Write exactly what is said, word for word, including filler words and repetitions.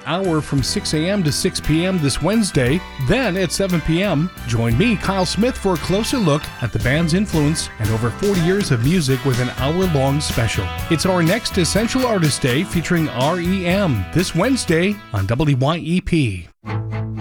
hour from six a.m. to six p.m. this Wednesday. Then at seven p.m., join me, Kyle Smith, for a closer look at the band's influence and over forty years of music with an hour-long special. It's our next Essential Artist Day featuring R E M this Wednesday on W Y E P.